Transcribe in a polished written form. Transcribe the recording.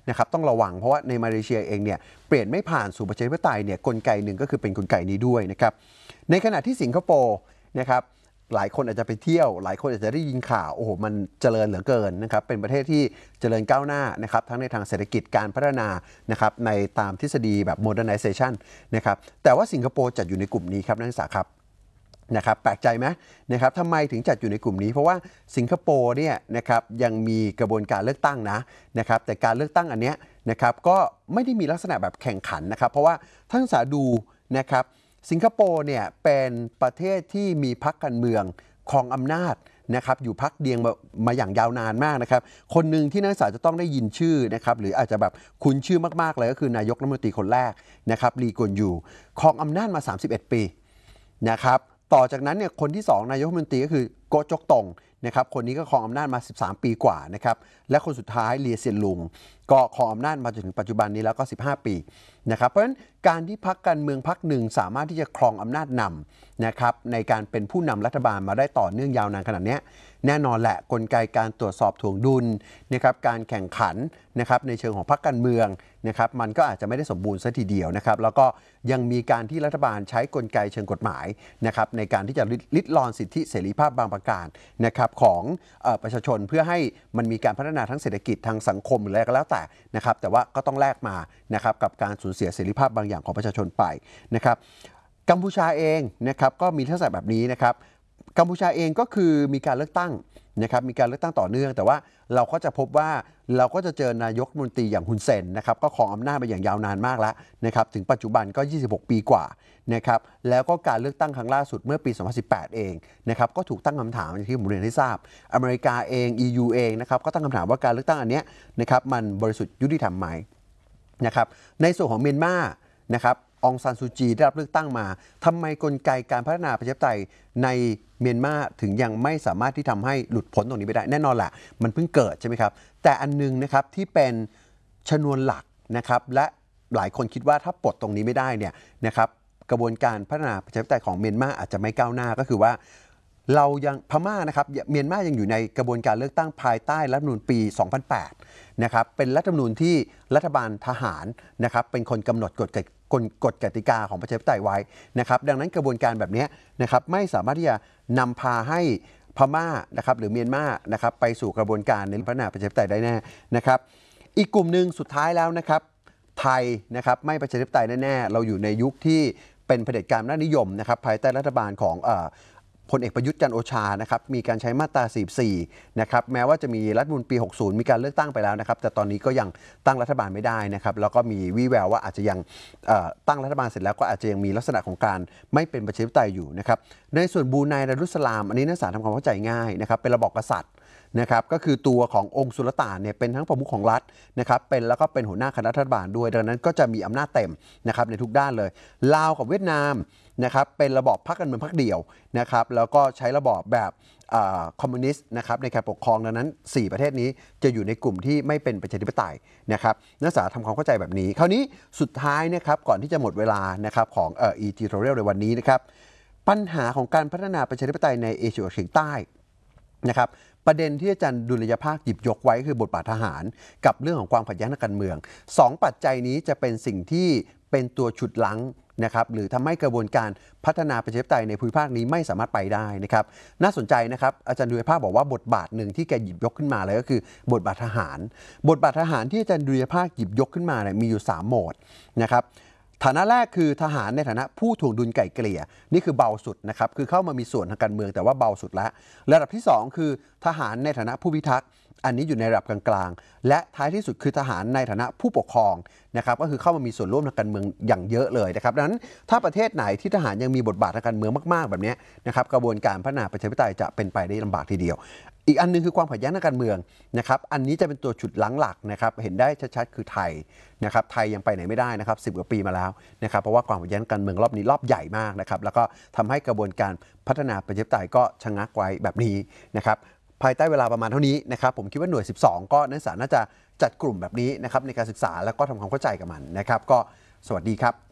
นะครับต้องระวังเพราะว่าในมาเลเซียเองเนี่ยเปลี่ยนไม่ผ่านสู่ประชาธิปไตยเนี่ยกลไกหนึ่งก็คือเป็นกลไกนี้ด้วยนะครับในขณะที่สิงคโปร์นะครับหลายคนอาจจะไปเที่ยวหลายคนอาจจะได้ยินข่าวโอ้โหมันเจริญเหลือเกินนะครับเป็นประเทศที่เจริญก้าวหน้านะครับทั้งในทางเศรษฐกิจการพัฒนานะครับในตามทฤษฎีแบบ modernization นะครับแต่ว่าสิงคโปร์จัดอยู่ในกลุ่มนี้ครับนักศึกษาครับนะครับแปลกใจไหมนะครับทำไมถึงจัดอยู่ในกลุ่มนี้เพราะว่าสิงคโปร์เนี่ยนะครับยังมีกระบวนการเลือกตั้งนะครับแต่การเลือกตั้งอันเนี้ยนะครับก็ไม่ได้มีลักษณะแบบแข่งขันนะครับเพราะว่าท่านศึกษาดูนะครับสิงคโปร์เนี่ยเป็นประเทศที่มีพรรคการเมืองครองอำนาจนะครับอยู่พรรคเดียวมาอย่างยาวนานมากนะครับคนหนึ่งที่นักศึกษาจะต้องได้ยินชื่อนะครับหรืออาจจะแบบคุ้นชื่อมากๆเลยก็คือนายกรัฐมนตรีคนแรกนะครับลีกวนยูครองอำนาจมา31ปีนะครับต่อจากนั้นเนี่ยคนที่2นายกรัฐมนตรีก็คือโกจกตงนะครับคนนี้ก็ครองอำนาจมา13ปีกว่านะครับและคนสุดท้ายเลียเซียนลุงก็ครองอำนาจมาจนถึงปัจจุบันนี้แล้วก็15ปีนะครับเพราะฉะนั้นการที่พรรคการเมืองพรรคหนึ่งสามารถที่จะครองอำนาจนำนะครับในการเป็นผู้นำรัฐบาลมาได้ต่อเนื่องยาวนานขนาดนี้แน่นอนแหละกลไกการตรวจสอบถ่วงดุลนะครับการแข่งขันนะครับในเชิงของพรรคการเมืองนะครับมันก็อาจจะไม่ได้สมบูรณ์ซะทีเดียวนะครับแล้วก็ยังมีการที่รัฐบาลใช้กลไกเชิงกฎหมายนะครับในการที่จะลิดรอนสิทธิเสรีภาพบางประการนะครับของประชาชนเพื่อให้มันมีการพัฒนาทั้งเศรษฐกิจทางสังคมหรืออะไรก็แล้วแต่นะครับแต่ว่าก็ต้องแลกมานะครับกับการสูญเสียเสรีภาพบางอย่างของประชาชนไปนะครับกัมพูชาเองนะครับก็มีลักษณะแบบนี้นะครับกัมพูชาเองก็คือมีการเลือกตั้งนะครับมีการเลือกตั้งต่อเนื่องแต่ว่าเราก็จะพบว่าเราก็จะเจอนายกรัฐมนตรีอย่างฮุนเซนนะครับก็ครองอำนาจมาอย่างยาวนานมากแล้วนะครับถึงปัจจุบันก็26ปีกว่านะครับแล้วก็การเลือกตั้งครั้งล่าสุดเมื่อปี2018เองนะครับก็ถูกตั้งคำถามอย่างที่ผมเรียนให้ทราบอเมริกาเอง EU เองนะครับก็ตั้งคำถามว่าการเลือกตั้งอันนี้นะครับมันบริสุทธิ์ยุติธรรมไหมนะครับในส่วนของเมียนมานะครับองซานซูจีได้รับเลือกตั้งมาทำไมกลไกการพัฒนาประชาธิปไตยในเมียนมาถึงยังไม่สามารถที่ทำให้หลุดพ้นตรงนี้ไปได้แน่นอนแหละมันเพิ่งเกิดใช่ไหมครับแต่อันนึงนะครับที่เป็นชนวนหลักนะครับและหลายคนคิดว่าถ้าปลดตรงนี้ไม่ได้เนี่ยนะครับกระบวนการพัฒนาประชาธิปไตยของเมียนมาอาจจะไม่ก้าวหน้าก็คือว่าเรายังพม่านะครับเมียนมายังอยู่ในกระบวนการเลือกตั้งภายใต้รัฐธรรมนูญปี2008นะครับเป็นรัฐธรรมนูญที่รัฐบาลทหารนะครับเป็นคนกำหนดกฎกติกาของประชาธิปไตยไว้นะครับดังนั้นกระบวนการแบบนี้นะครับไม่สามารถที่จะนำพาให้พม่านะครับหรือเมียนมานะครับไปสู่กระบวนการในพัฒนาประชาธิปไตยได้แน่นะครับอีกกลุ่มหนึ่งสุดท้ายแล้วนะครับไทยนะครับไม่ประชาธิปไตยแน่ๆเราอยู่ในยุคที่เป็นเผด็จการอำนาจนิยมนะครับภายใต้รัฐบาลของพลเอกประยุทธ์จันทร์โอชานะครับมีการใช้มาตรา44นะครับแม้ว่าจะมีรัฐธรรมนูญปี60มีการเลือกตั้งไปแล้วนะครับแต่ตอนนี้ก็ยังตั้งรัฐบาลไม่ได้นะครับแล้วก็มีวี่แววว่าอาจจะยังตั้งรัฐบาลเสร็จแล้วก็อาจจะยังมีลักษณะของการไม่เป็นประชาธิปไตยอยู่นะครับในส่วนบรูไนดารุสลามอันนี้นักศึกษาทำความเข้าใจง่ายนะครับเป็นระบอบกษัตริย์นะครับก็คือตัวขององค์สุลต่านเนี่ยเป็นทั้งประมุขของรัฐนะครับเป็นแล้วก็เป็นหัวหน้าคณะรัฐบาลด้วยดังนั้นก็จะมีอำนาจเต็มนะครับในทุกด้านเลยลาวกับเวียดนามนะครับเป็นระบอบพรรคการเมืองพรรคเดียวนะครับแล้วก็ใช้ระบอบแบบคอมมิวนิสต์นะครับในการปกครองดังนั้น4ประเทศนี้จะอยู่ในกลุ่มที่ไม่เป็นประชาธิปไตยนะครับนักศึกษาทำความเข้าใจแบบนี้คราวนี้สุดท้ายนะครับก่อนที่จะหมดเวลานะครับของtutorial ในวันนี้นะครับปัญหาของการพัฒนาประชาธิปไตยในเอเชียตะวันออกเฉียงใต้นะครับประเด็นที่อาจารย์ดุลยภาคหยิบยกไว้คือบทบาททหารกับเรื่องของความขัดแย้งทางการเมือง2ปัจจัยนี้จะเป็นสิ่งที่เป็นตัวฉุดรั้งนะครับหรือทำให้กระบวนการพัฒนาประชาธิปไตยในภูมิภาคนี้ไม่สามารถไปได้นะครับน่าสนใจนะครับอาจารย์ดุลยภาคบอกว่าบทบาทหนึ่งที่แกหยิบยกขึ้นมาเลยก็คือบทบาททหารที่อาจารย์ดุลยภาคหยิบยกขึ้นมาเนี่ยมีอยู่3โหมดนะครับฐานะแรกคือทหารในฐานะผู้ถ่วงดุลไก่เกลี่ยนี่คือเบาสุดนะครับคือเข้ามามีส่วนทางการเมืองแต่ว่าเบาสุดแล้วระดับที่2คือทหารในฐานะผู้พิทักษ์อันนี้อยู่ในระดับกลางๆและท้ายที่สุดคือทหารในฐานะผู้ปกครองนะครับก็คือเข้ามามีส่วนร่วมทางการเมืองอย่างเยอะเลยนะครับดังนั้นถ้าประเทศไหนที่ทหารยังมีบทบาททางการเมืองมากๆแบบนี้นะครับกระบวนการพัฒนาประชาธิปไตยจะเป็นไปได้ลำบากทีเดียวอีกอันนึงคือความขัดแย้งทางการเมืองนะครับอันนี้จะเป็นตัวฉุดรั้งหลักนะครับเห็นได้ชัดๆคือไทยนะครับไทยยังไปไหนไม่ได้นะครับ10 กว่าปีมาแล้วนะครับเพราะว่าความขัดแย้งการเมืองรอบนี้รอบใหญ่มากนะครับแล้วก็ทำให้กระบวนการพัฒนาประชาธิปไตยก็ชะงักไว้แบบนี้นะครับภายใต้เวลาประมาณเท่านี้นะครับผมคิดว่าหน่วย12ก็นักศึกษาน่าจะจัดกลุ่มแบบนี้นะครับในการศึกษาแล้วก็ทำความเข้าใจกับมันนะครับก็สวัสดีครับ